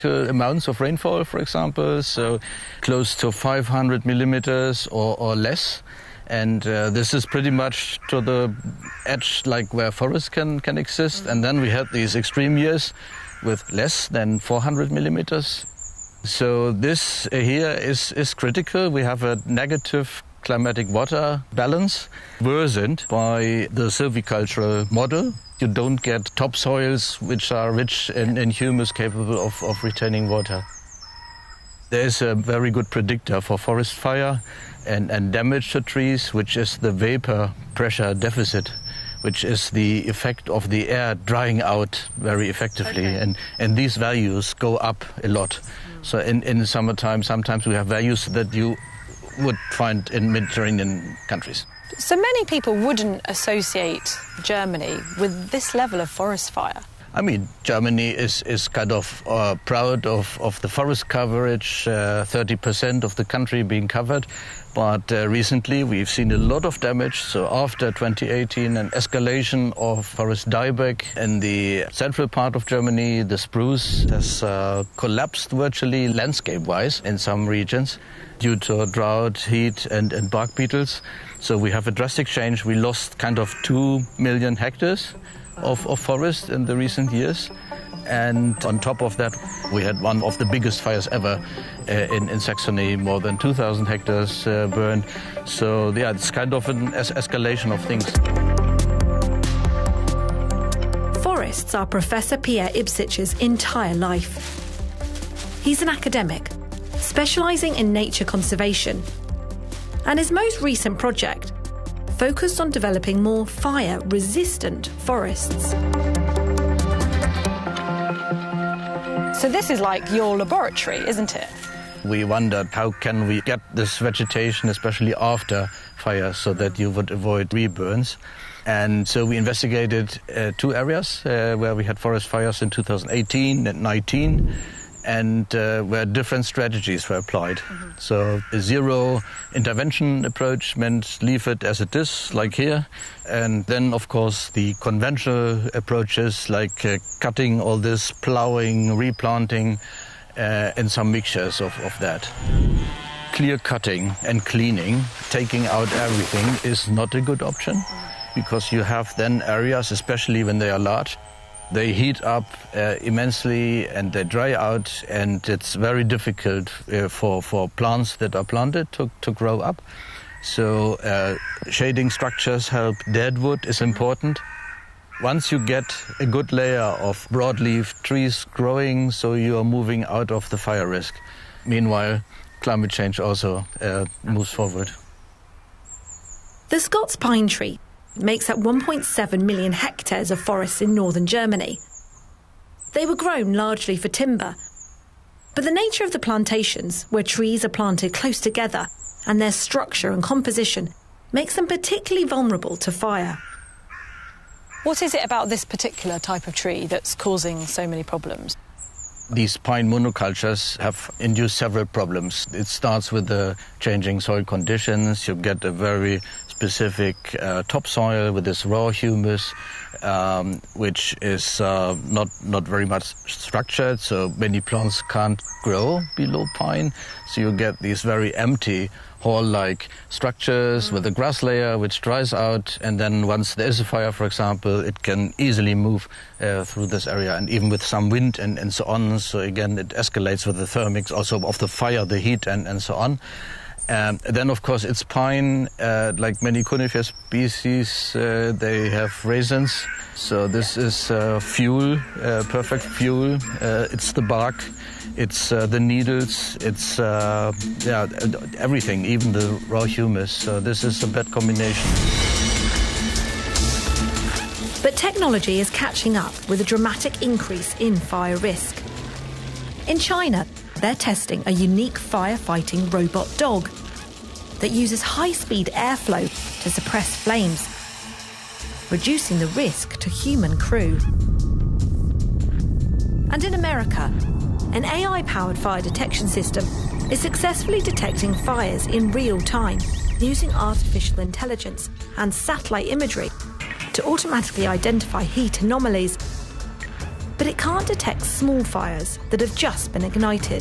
Amounts of rainfall, for example, so close to 500 millimeters or less. And this is pretty much to the edge, like where forests can exist. And then we had these extreme years with less than 400 millimeters. So this here is critical. We have a negative climatic water balance worsened by the silvicultural model. You don't get topsoils which are rich in humus capable of retaining water. There is a very good predictor for forest fire and damage to trees, which is the vapor pressure deficit, which is the effect of the air drying out very effectively. Okay. And these values go up a lot. So in summertime, sometimes we have values that you would find in Mediterranean countries. So many people wouldn't associate Germany with this level of forest fire. I mean, Germany is kind of proud of the forest coverage, 30% of the country being covered. But recently we've seen a lot of damage. So after 2018, an escalation of forest dieback in the central part of Germany. The spruce has collapsed virtually landscape-wise in some regions due to drought, heat and bark beetles. So we have a drastic change. We lost kind of 2 million hectares of forest in the recent years. And on top of that, we had one of the biggest fires ever in Saxony, more than 2,000 hectares burned. So yeah, it's kind of an escalation of things. Forests are Professor Pierre Ipsich's entire life. He's an academic, specialising in nature conservation. And his most recent project focused on developing more fire-resistant forests. So this is like your laboratory, isn't it? We wondered how can we get this vegetation, especially after fire, so that you would avoid reburns. And so we investigated 2 areas where we had forest fires in 2018 and 2019. And where different strategies were applied. Mm-hmm. So a zero intervention approach meant leave it as it is, like here. And then, of course, the conventional approaches like cutting all this, plowing, replanting, and some mixtures of that. Clear cutting and cleaning, taking out everything, is not a good option because you have then areas, especially when they are large, they heat up immensely and they dry out, and it's very difficult for plants that are planted to grow up. So shading structures help. Deadwood is important. Once you get a good layer of broadleaf trees growing, so you are moving out of the fire risk. Meanwhile, climate change also moves forward. The Scots pine tree makes up 1.7 million hectares of forests in northern Germany. They were grown largely for timber, but the nature of the plantations, where trees are planted close together, and their structure and composition makes them particularly vulnerable to fire. What is it about this particular type of tree that's causing so many problems? These pine monocultures have induced several problems. It starts with the changing soil conditions. You get a very specific topsoil with this raw humus, which is not very much structured, so many plants can't grow below pine. So you get these very empty hall-like structures with a grass layer which dries out, and then once there is a fire, for example, it can easily move through this area, and even with some wind and so on. So again, it escalates with the thermics also of the fire, the heat and so on. Then, of course, it's pine. Like many conifer species, they have raisins. So this is fuel, perfect fuel. It's the bark, it's the needles, it's everything, even the raw humus. So this is a bad combination. But technology is catching up with a dramatic increase in fire risk. In China, they're testing a unique firefighting robot dog that uses high-speed airflow to suppress flames, reducing the risk to human crew. And in America, an AI-powered fire detection system is successfully detecting fires in real time using artificial intelligence and satellite imagery to automatically identify heat anomalies. but it can't detect small fires that have just been ignited.